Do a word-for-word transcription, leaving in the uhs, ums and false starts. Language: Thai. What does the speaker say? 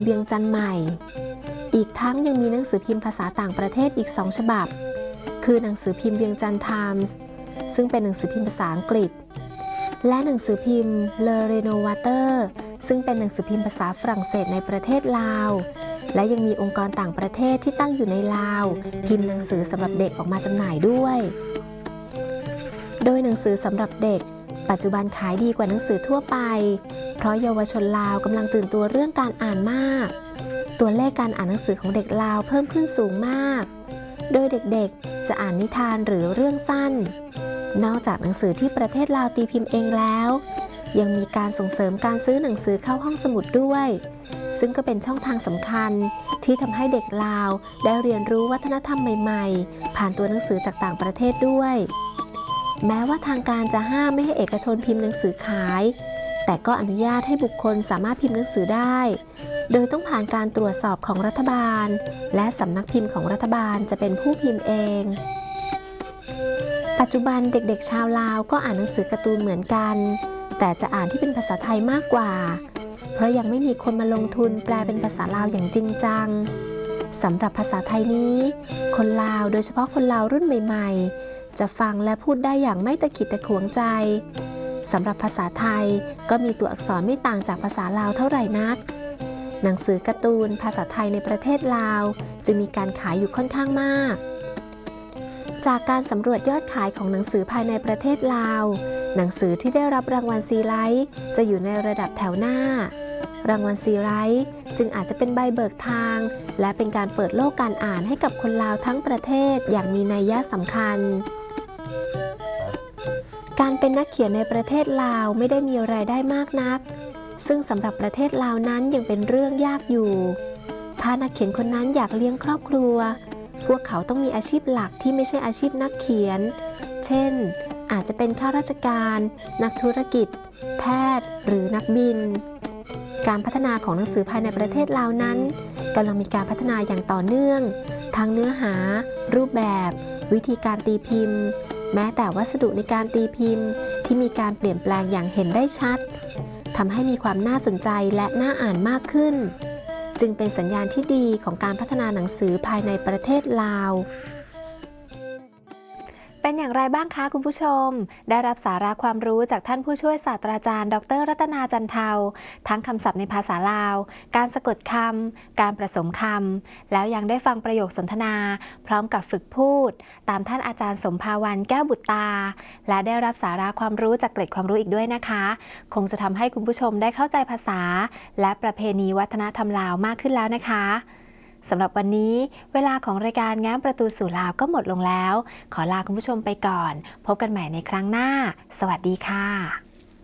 เวียงจันทร์ใหม่อีกทั้งยังมีหนังสือพิมพ์ภาษาต่างประเทศอีกสองฉบับคือหนังสือพิมพ์เวียงจันทร์ไทมส์ซึ่งเป็นหนังสือพิมพ์ภาษาอังกฤษและหนังสือพิมพ์เลอเรโนวาเตอร์ซึ่งเป็นหนังสือพิมพ์ภาษาฝรั่งเศสในประเทศลาวและยังมีองค์กรต่างประเทศที่ตั้งอยู่ในลาวพิมพ์หนังสือสำหรับเด็กออกมาจำหน่ายด้วยโดยหนังสือสำหรับเด็กปัจจุบันขายดีกว่าหนังสือทั่วไปเพราะเยาวชนลาวกำลังตื่นตัวเรื่องการอ่านมากตัวเลขการอ่านหนังสือของเด็กลาวเพิ่มขึ้นสูงมากโดยเด็กๆจะอ่านนิทานหรือเรื่องสั้นนอกจากหนังสือที่ประเทศลาวตีพิมพ์เองแล้วยังมีการส่งเสริมการซื้อหนังสือเข้าห้องสมุดด้วยซึ่งก็เป็นช่องทางสำคัญที่ทำให้เด็กลาวได้เรียนรู้วัฒนธรรมใหม่ๆผ่านตัวหนังสือจากต่างประเทศด้วยแม้ว่าทางการจะห้ามไม่ให้เอกชนพิมพ์หนังสือขายแต่ก็อนุญาตให้บุคคลสามารถพิมพ์หนังสือได้โดยต้องผ่านการตรวจสอบของรัฐบาลและสำนักพิมพ์ของรัฐบาลจะเป็นผู้พิมพ์เองปัจจุบันเด็กๆชาวลาวก็อ่านหนังสือการ์ตูนเหมือนกันแต่จะอ่านที่เป็นภาษาไทยมากกว่าเพราะยังไม่มีคนมาลงทุนแปลเป็นภาษาลาวอย่างจริงจังสำหรับภาษาไทยนี้คนลาวโดยเฉพาะคนลาวรุ่นใหม่ๆจะฟังและพูดได้อย่างไม่ตะขิดตะขวงใจสำหรับภาษาไทยก็มีตัวอักษรไม่ต่างจากภาษาลาวเท่าไหร่นักหนังสือการ์ตูนภาษาไทยในประเทศลาวจึงมีการขายอยู่ค่อนข้างมากจากการสำรวจยอดขายของหนังสือภายในประเทศลาวหนังสือที่ได้รับรางวัลซีไลท์จะอยู่ในระดับแถวหน้ารางวัลซีไลท์จึงอาจจะเป็นใบเบิกทางและเป็นการเปิดโลกการอ่านให้กับคนลาวทั้งประเทศอย่างมีนัยยะสำคัญการเป็นนักเขียนในประเทศลาวไม่ได้มีรายได้มากนักซึ่งสำหรับประเทศลาวนั้นยังเป็นเรื่องยากอยู่ถ้านักเขียนคนนั้นอยากเลี้ยงครอบครัวพวกเขาต้องมีอาชีพหลักที่ไม่ใช่อาชีพนักเขียนเช่นอาจจะเป็นข้าราชการนักธุรกิจแพทย์หรือนักบินการพัฒนาของหนังสือภายในประเทศลาวนั้นกำลังมีการพัฒนาอย่างต่อเนื่องทั้งเนื้อหารูปแบบวิธีการตีพิมพ์แม้แต่วัสดุในการตีพิมพ์ที่มีการเปลี่ยนแปลงอย่างเห็นได้ชัดทำให้มีความน่าสนใจและน่าอ่านมากขึ้นจึงเป็นสัญญาณที่ดีของการพัฒนาหนังสือภายในประเทศลาวเป็นอย่างไรบ้างคะคุณผู้ชมได้รับสาระความรู้จากท่านผู้ช่วยศาสตราจารย์ดร.รัตนาจันเทาทั้งคำศัพท์ในภาษาลาวการสะกดคำการผสมคำแล้วยังได้ฟังประโยคสนทนาพร้อมกับฝึกพูดตามท่านอาจารย์สมภาวันแก้วบุตรตาและได้รับสาระความรู้จากเกร็ดความรู้อีกด้วยนะคะคงจะทำให้คุณผู้ชมได้เข้าใจภาษาและประเพณีวัฒนธรรมลาวมากขึ้นแล้วนะคะสำหรับวันนี้เวลาของรายการแง้มประตูสู่ลาวก็หมดลงแล้วขอลาคุณผู้ชมไปก่อนพบกันใหม่ในครั้งหน้าสวัสดีค่ะ